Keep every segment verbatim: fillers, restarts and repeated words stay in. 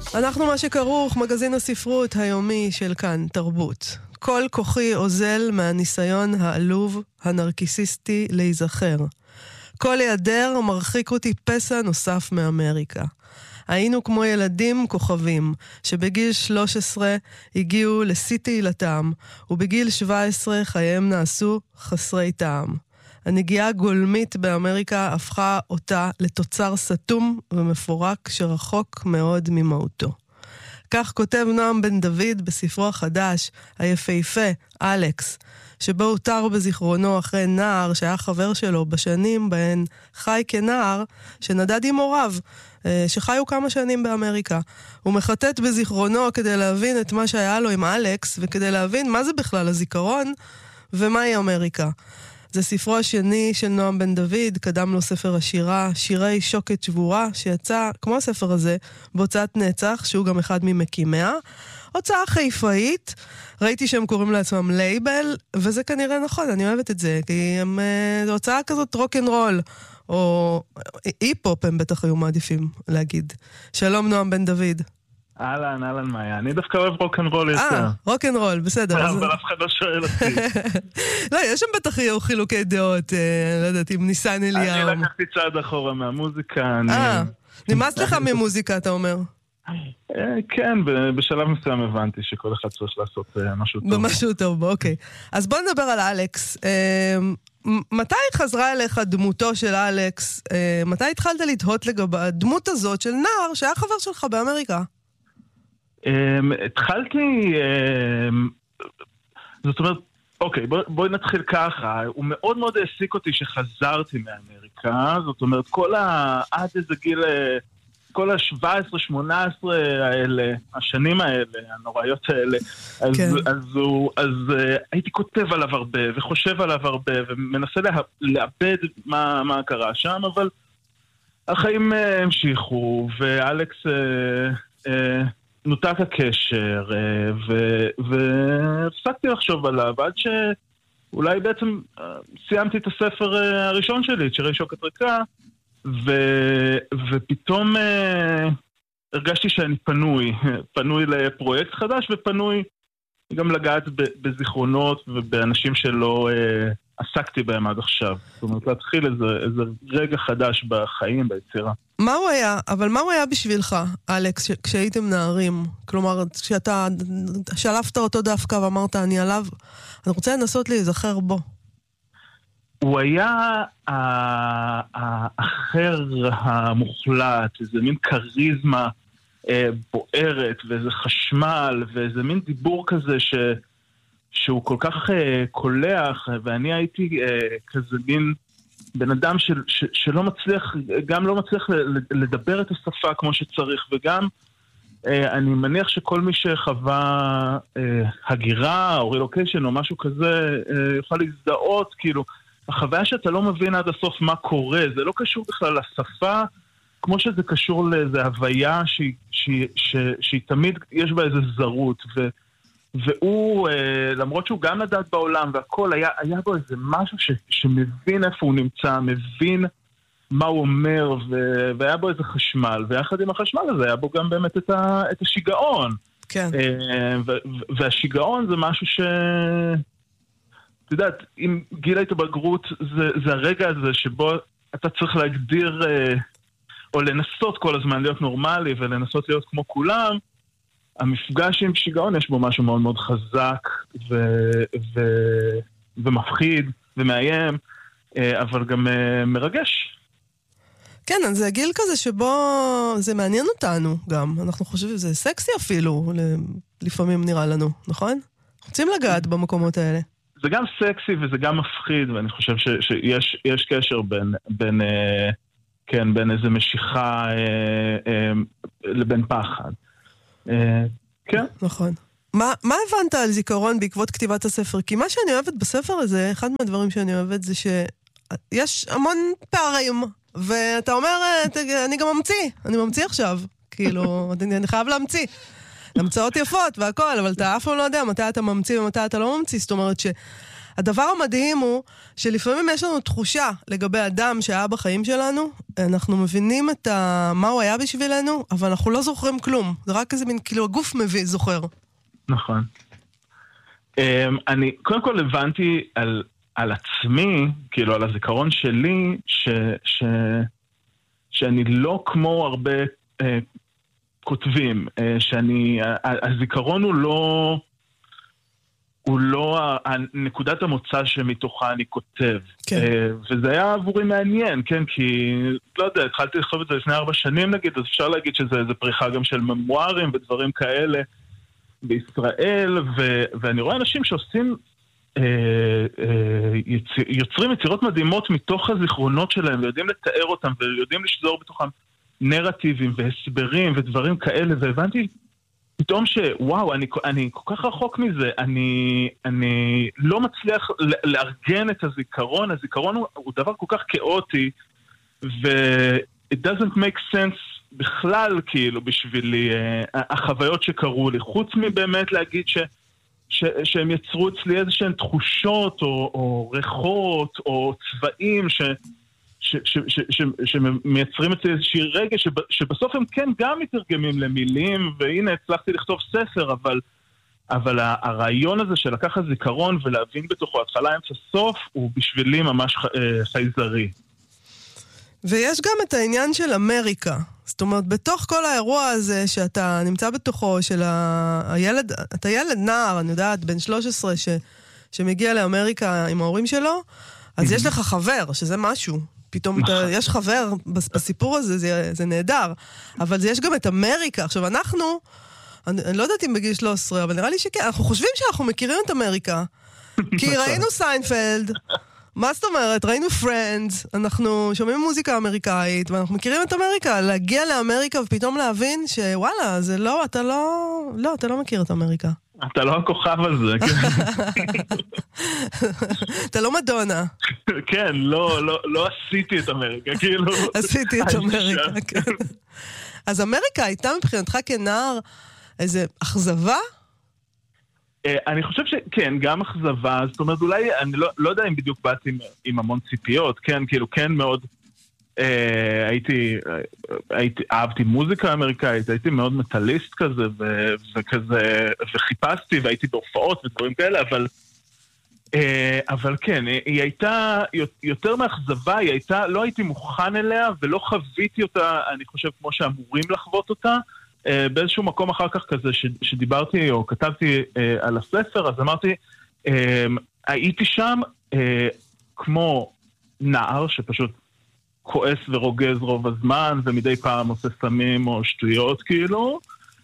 אנחנו מה שכרוך, מגזין הספרות היומי של כאן, תרבות. כל כוחי עוזל מהניסיון העלוב, הנרקיסיסטי, להיזכר. כל היעדר מרחיק אותי פסע נוסף מאמריקה. היינו כמו ילדים כוכבים, שבגיל שלוש עשרה הגיעו לשיא תהילתם, ובגיל שבע עשרה חייהם נעשו חסרי טעם. הנגיעה הגולמית באמריקה הפכה אותה לתוצר סתום ומפורק שרחוק מאוד ממהותו. כך כותב נועם בן דוד בספרו החדש, היפהפה, אלכס, שבו הותר בזיכרונו אחרי נער שהיה חבר שלו בשנים בהן חי כנער שנדד עם הוריו, שחיו כמה שנים באמריקה. הוא מחטט בזיכרונו כדי להבין את מה שהיה לו עם אלכס, וכדי להבין מה זה בכלל הזיכרון ומהי אמריקה. זה ספרו השני של נועם בן דוד, קדם לו ספר השירה, שירי שוקת שבורה, שיצא, כמו הספר הזה, בהוצאת נצח, שהוא גם אחד ממקימיה. הוצאה חיפאית, ראיתי שהם קוראים לעצמם לייבל, וזה כנראה נכון, אני אוהבת את זה, כי הם, זו הוצאה כזאת רוק'נ'רול, או אי-פופ הם בטח היו מעדיפים להגיד. שלום נועם בן דוד. אהלן, אהלן מאיה. אני דווקא אוהב רוק'נ'רול יותר. אה, רוק'נ'רול, בסדר. אבל אף אחד לא שואל אותי. לא, יש שם בטח יהיו חילוקי דעות, לא יודעת, עם ניסן אליהו. אני לקחתי צעד אחורה מהמוזיקה. אה, נמאס לך ממוזיקה, אתה אומר. כן, בשלב מסוים הבנתי שכל אחד צריך לעשות משהו טוב. במשהו טוב, אוקיי. אז בוא נדבר על אלכס. מתי חזרה אליך דמותו של אלכס? מתי התחלת לתהות לגבי הדמות הזאת של נער שהיה חבר שלך באמריקה? התחלתי, זאת אומרת, אוקיי, בואי נתחיל ככה. הוא מאוד מאוד העסיק אותי שחזרתי מאמריקה, זאת אומרת, כל ה... עד איזה גיל... כל ה-שבע עשרה שמונה עשרה האלה, השנים האלה, הנוראיות האלה, אז, כן. אז, הוא, אז uh, הייתי כותב עליו הרבה, וחושב עליו הרבה, ומנסה לה, לאבד מה, מה קרה שם, אבל החיים uh, המשיכו, ואלכס uh, uh, נותק הקשר, uh, והפסקתי לחשוב עליו, עד שאולי בעצם uh, סיימתי את הספר uh, הראשון שלי, את שירי שוקת ריקה, ו... ופתאום uh, הרגשתי שאני פנוי, פנוי לפרויקט חדש ופנוי גם לגעת ב- בזיכרונות ובאנשים שלא uh, עסקתי בהם עד עכשיו. זאת אומרת, להתחיל איזה, איזה רגע חדש בחיים, ביצירה. מה הוא היה? אבל מה הוא היה בשבילך, אלכס, כשהייתם נערים? כלומר, כשאתה שלפת אותו דווקא ואמרת, אני עליו, אני רוצה לנסות להיזכר בו. הוא היה האחר המוחלט, איזה מין קריזמה בוערת, ואיזה חשמל, ואיזה מין דיבור כזה ש... שהוא כל כך קולח, ואני הייתי כזה מין בן אדם ש... ש... שלא מצליח, גם לא מצליח לדבר את השפה כמו שצריך, וגם אני מניח שכל מי שחווה הגירה או רילוקיישן או משהו כזה יוכל להזדהות, כאילו, החוויה שאתה לא מבין עד הסוף מה קורה, זה לא קשור בכלל לשפה, כמו שזה קשור לאיזו הוויה שהיא, שהיא, שהיא, שהיא תמיד יש בה איזו זרות, ו, והוא, למרות שהוא גם נדד בעולם והכל, היה, היה בו איזה משהו ש, שמבין איפה הוא נמצא, מבין מה הוא אומר, ו, והיה בו איזה חשמל, ויחד עם החשמל הזה היה בו גם באמת את, ה, את השיגעון. כן. ו, והשיגעון זה משהו ש... אתה יודעת, אם גיל ההתבגרות זה, זה הרגע הזה שבו אתה צריך להגדיר אה, או לנסות כל הזמן להיות נורמלי ולנסות להיות כמו כולם, המפגש עם שיגעון יש בו משהו מאוד מאוד חזק ו, ו, ומפחיד ומאיים, אה, אבל גם אה, מרגש. כן, אז זה גיל כזה שבו זה מעניין אותנו גם. אנחנו חושבים שזה סקסי אפילו, לפעמים נראה לנו, נכון? רוצים לגעת במקומות האלה. זה גם סקסי וזה גם מפחיד, ואני חושב ש, שיש יש קשר בין, בין, אה, כן, בין איזו משיכה אה, אה, לבין פחד. אה, כן. נכון. מה, מה הבנת על זיכרון בעקבות כתיבת הספר? כי מה שאני אוהבת בספר הזה, אחד מהדברים שאני אוהבת זה שיש המון פערים, ואתה אומר, אני גם ממציא, אני ממציא עכשיו. כאילו, אני חייב להמציא. המצאות יפות והכל, אבל אתה אף פעם לא יודע מתי אתה ממציא ומתי אתה לא ממציא. זאת אומרת הדבר המדהים הוא שלפעמים יש לנו תחושה לגבי אדם שהיה בחיים שלנו, אנחנו מבינים את ה... מה הוא היה בשבילנו, אבל אנחנו לא זוכרים כלום. זה רק איזה מין, כאילו, הגוף מביא, זוכר. נכון. אני קודם כל הבנתי על, על עצמי, כאילו על הזיכרון שלי, ש, ש, שאני לא כמו הרבה אה, כותבים, אה, שאני, הזיכרון הוא לא, הוא לא נקודת המוצא שמתוכה אני כותב. כן. אה, וזה היה עבורי מעניין, כן, כי, לא יודע, התחלתי לכתוב את זה לפני ארבע שנים נגיד, אז אפשר להגיד שזה איזה פריחה גם של ממוארים ודברים כאלה, בישראל, ו- ואני רואה אנשים שעושים, אה, אה, יצ- יוצרים יצירות מדהימות מתוך הזיכרונות שלהם, ויודעים לתאר אותם, ויודעים לשזור בתוכם נרטיבים והסברים ודברים כאלה, והבנתי פתאום שוואו, אני, אני כל כך רחוק מזה, אני, אני לא מצליח לארגן את הזיכרון, הזיכרון הוא, הוא דבר כל כך כאוטי, ו- it doesn't make sense בכלל, כאילו, בשבילי, החוויות שקרו לי, חוץ מבאמת להגיד ש, ש, שהם יצרו אצלי איזושהי תחושות, או, או ריחות, או צבעים, ש, ש, ש, ש, ש, שמייצרים אצלי איזושהי רגע, שב, שבסוף הם כן גם מתרגמים למילים, והנה, הצלחתי לכתוב ספר, אבל, אבל הרעיון הזה של לקחת זיכרון ולהבין בתוכו התחלה, אמצע סוף, הוא בשבילי ממש חייזרי. ויש גם את העניין של אמריקה. זאת אומרת, בתוך כל האירוע הזה שאתה נמצא בתוכו, של ה... הילד, אתה ילד נער, אני יודעת, בן שלוש עשרה, ש... שמגיע לאמריקה עם ההורים שלו, אז יש לך חבר, שזה משהו. פתאום אתה... יש חבר בסיפור הזה, זה, זה נהדר. אבל יש גם את אמריקה. עכשיו, אנחנו, אני, אני לא יודעת אם בגיל שלוש עשרה, אבל נראה לי שכן, אנחנו חושבים שאנחנו מכירים את אמריקה. כי ראינו סיינפלד, מה זאת אומרת? ראינו פרנדס, אנחנו שומעים מוזיקה אמריקאית, ואנחנו מכירים את אמריקה, להגיע לאמריקה ופתאום להבין שוואלה, זה לא, אתה לא, לא, אתה לא מכיר את אמריקה. אתה לא הכוכב הזה. אתה לא מדונה. כן, לא, לא, לא עשיתי את אמריקה, כאילו. עשיתי את אמריקה, כן. אז אמריקה הייתה מבחינתך כנער איזה אכזבה? אני חושב שכן, גם אכזבה, זאת אומרת, אולי, אני לא, לא יודע אם בדיוק באתי עם, עם המון ציפיות, כן, כאילו, כן מאוד, אה, הייתי, הייתי, אהבתי מוזיקה אמריקאית, הייתי מאוד מטליסט כזה, ו, וכזה, וחיפשתי, והייתי בהופעות ודברים כאלה, אבל, אה, אבל כן, היא הייתה, יותר מאכזבה, היא הייתה, לא הייתי מוכן אליה, ולא חוויתי אותה, אני חושב, כמו שאמורים לחוות אותה, באיזשהו מקום אחר כך כזה שדיברתי או כתבתי על הספר, אז אמרתי, הייתי שם כמו נער שפשוט כועס ורוגז רוב הזמן, ומדי פעם עושה סמים או שטויות כאילו,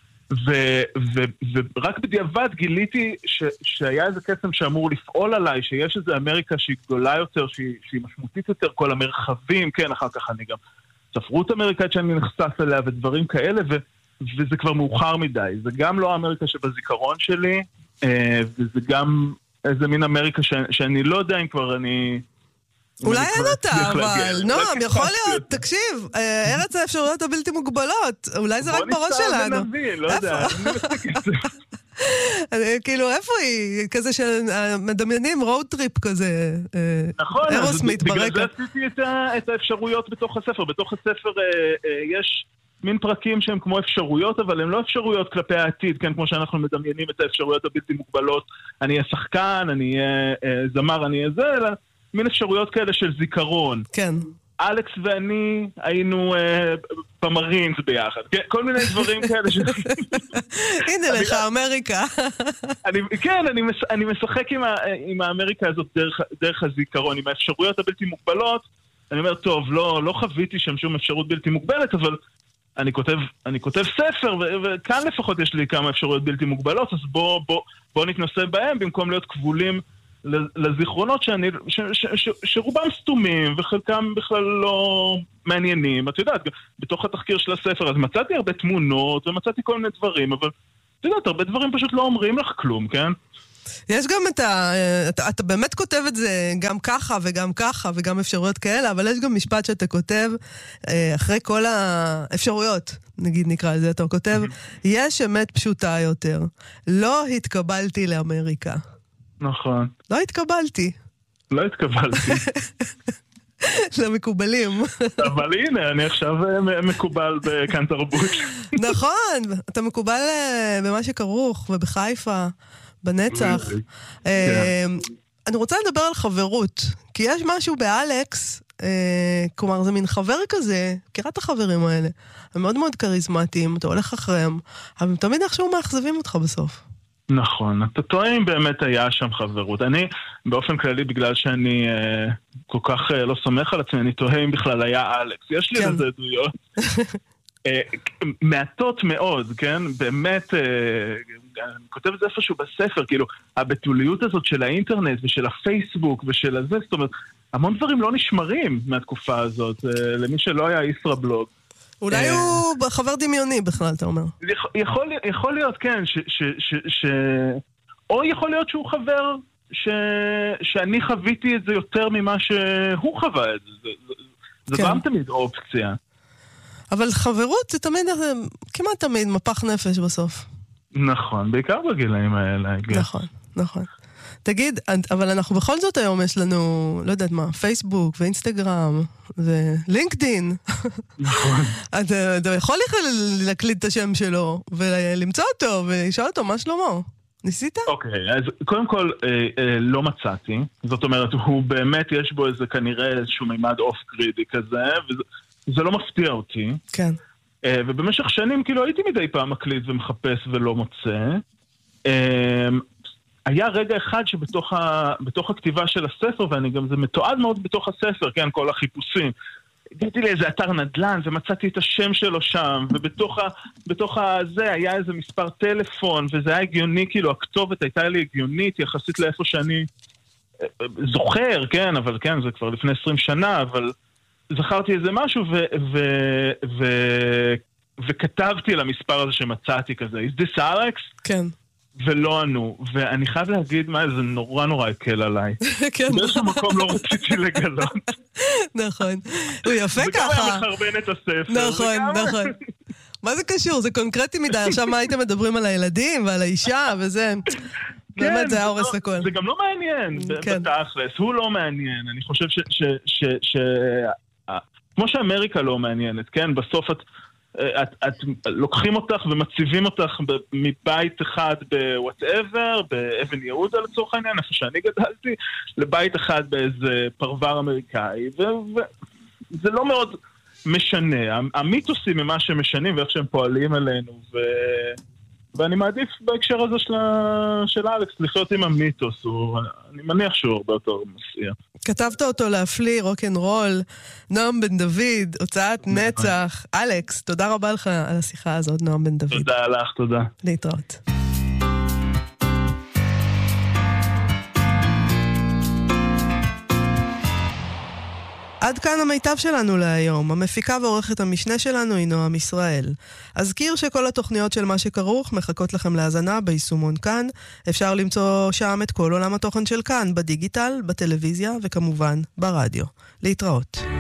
ורק בדיעבד גיליתי שהיה איזה קסם שאמור לפעול עליי, שיש איזו אמריקה שהיא גדולה יותר, שהיא משמעותית יותר, כל המרחבים, כן, אחר כך אני גם ספרות אמריקאית שאני נחשף אליה ודברים כאלה, ו... וזה כבר מאוחר מדי. זה גם לא האמריקה שבזיכרון שלי, וזה גם איזה מין אמריקה ש... שאני לא יודע אם כבר אני... אולי אין אותה, אבל נועם, יכול להיות, תקשיב, ארץ האפשרויות הבלתי מוגבלות, אולי זה רק בראש שלנו. בוא נצטער ונבין, לא יודע. כאילו, איפה היא? כזה שמדמיינים רוד טריפ כזה. נכון, בגלל זה עשיתי את האפשרויות בתוך הספר. בתוך הספר יש... מין פרקים שהם כמו אפשרויות, אבל הם לא אפשרויות כלפי העתיד, כן, כמו שאנחנו מדמיינים את האפשרויות הבלתי מוגבלות, אני אהיה שחקן, אני אהיה אה, זמר, אני אהיה זה, אלא מין אפשרויות כאלה של זיכרון. כן. אלכס ואני היינו אה, במרינס ביחד, כן, כל מיני דברים כאלה. ש... הנה לך, אמריקה. אני, כן, אני, מש, אני משחק עם, ה, עם האמריקה הזאת דרך, דרך הזיכרון, עם האפשרויות הבלתי מוגבלות, אני אומר, טוב, לא, לא חוויתי שם שום אפשרות בלתי מוגבלת, אבל אני כותב, אני כותב ספר, ו- וכאן לפחות יש לי כמה אפשרויות בלתי מוגבלות, אז בוא, בוא, בוא נתנסה בהם, במקום להיות כבולים לזיכרונות שאני, ש- ש- ש- שרובם סתומים, וחלקם בכלל לא מעניינים. את יודעת, בתוך התחקיר של הספר, אז מצאתי הרבה תמונות, ומצאתי כל מיני דברים, אבל את יודעת, הרבה דברים פשוט לא אומרים לך כלום, כן? יש גם את ה... אתה, אתה באמת כותב את זה גם ככה וגם ככה וגם אפשרויות כאלה, אבל יש גם משפט שאתה כותב אחרי כל האפשרויות, נגיד נקרא לזה, אתה כותב, יש אמת פשוטה יותר. לא התקבלתי לאמריקה. נכון. לא התקבלתי. לא התקבלתי. למקובלים. אבל הנה, אני עכשיו מקובל בכאן תרבות. נכון, אתה מקובל במה שכרוך, ובחיפה, בנצח. אני רוצה לדבר על חברות, כי יש משהו באלכס, כלומר, זה מין חבר כזה, מכירה את החברים האלה, הם מאוד מאוד קריזמטיים, אתה הולך אחריהם, אבל הם תמיד איכשהו מאכזבים אותך בסוף. נכון, אתה טועה אם באמת היה שם חברות. אני, באופן כללי, בגלל שאני אה, כל כך אה, לא סומך על עצמי, אני טועה אם בכלל היה אלכס. יש לי כן. לזה עדויות. אה, מעטות מאוד, כן? באמת, אה, אני כותב את זה איפשהו בספר, כאילו, הבתוליות הזאת של האינטרנט ושל הפייסבוק ושל הזה, זאת אומרת, המון דברים לא נשמרים מהתקופה הזאת, אה, למי שלא היה ישראבלוג. אולי הוא חבר דמיוני בכלל, אתה אומר. יכול, יכול להיות, כן, ש, ש, ש, ש... או יכול להיות שהוא חבר ש... שאני חוויתי את זה יותר ממה שהוא חווה את זה. זה, זה כן. גם תמיד אופציה. אבל חברות זה תמיד, כמעט תמיד מפח נפש בסוף. נכון, בעיקר בגילאים האלה. נכון, נכון. תגיד, אבל אנחנו בכל זאת היום יש לנו, לא יודעת מה, פייסבוק ואינסטגרם ולינקדין. נכון. אתה, אתה יכול להקליט את השם שלו ולמצוא אותו ולשאול אותו מה שלמה. ניסית? אוקיי, אז קודם כל אה, אה, לא מצאתי. זאת אומרת, הוא באמת יש בו איזה כנראה איזשהו מימד אוף גרידי כזה, וזה לא מפתיע אותי. כן. אה, ובמשך שנים כאילו הייתי מדי פעם מקליט ומחפש ולא מוצא. אה, היה רגע אחד שבתוך ה, בתוך הכתיבה של הספר, ואני גם, זה מתועד מאוד בתוך הספר, כן, כל החיפושים. הגעתי לאיזה אתר נדל"ן, ומצאתי את השם שלו שם, ובתוך ה, בתוך הזה היה איזה מספר טלפון, וזה היה הגיוני, כאילו, הכתובת הייתה לי הגיונית, יחסית לאיפה שאני זוכר, כן, אבל כן, זה כבר לפני עשרים שנה, אבל זכרתי איזה משהו, ו, ו, ו, וכתבתי למספר הזה שמצאתי כזה, is this Alex? כן. ולא ענו, ואני חייב להגיד מה, זה נורא נורא הקל עליי. כן. באיזשהו מקום לא רציתי לגלות. נכון. הוא יפה ככה. וגם היה מחרבן את הספר. נכון, נכון. מה זה קשור? זה קונקרטי מדי. עכשיו מה הייתם מדברים על הילדים ועל האישה וזה... באמת זה ההורס לכל. זה גם לא מעניין, בתכלס. הוא לא מעניין. אני חושב ש... כמו שאמריקה לא מעניינת, כן? בסוף את... את, את לוקחים אותך ומציבים אותך מבית אחד בוואטאבר, באבן יהודה לצורך העניין, איפה שאני גדלתי, לבית אחד באיזה פרבר אמריקאי, וזה לא מאוד משנה. המיתוסים הם מה שמשנים ואיך שהם פועלים עלינו, ו... ואני מעדיף בהקשר הזה של, של אלכס לחיות עם המיתוס, הוא, אני מניח שהוא הרבה יותר מסיע. כתבת אותו להפליא, רוק'נ'רול, נועם בן דוד, הוצאת נצח. אלכס, תודה רבה לך על השיחה הזאת, נועם בן דוד. תודה לך, תודה. להתראות. עד כאן המיטב שלנו להיום. המפיקה ועורכת המשנה שלנו היא נועם ישראל. אזכיר שכל התוכניות של מה שכרוך מחכות לכם להאזנה ביישומון כאן. אפשר למצוא שם את כל עולם התוכן של כאן, בדיגיטל, בטלוויזיה וכמובן ברדיו. להתראות.